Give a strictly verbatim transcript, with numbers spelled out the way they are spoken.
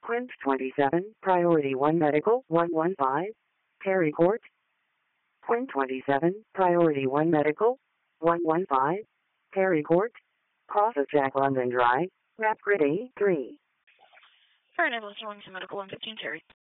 Quint twenty-seven, Priority one Medical, one one five, Perry Court. Quint twenty-seven, Priority one Medical, one one five, Perry Court, cross of Jack London Drive, Rapgrid A three. Fire ambulance, one Medical, one fifteen, Terry.